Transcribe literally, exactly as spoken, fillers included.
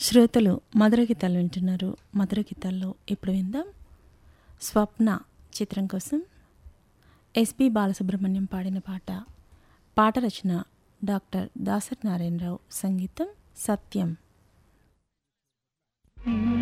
శ్రోతలు మధుర గీతాలు వింటున్నారు. మధుర గీతాల్లో ఇప్పుడు విందాం స్వప్న చిత్రం కోసం ఎస్పి బాలసుబ్రహ్మణ్యం పాడిన పాట. పాట రచన డాక్టర్ దాసరి నారాయణరావు, సంగీతం సత్యం.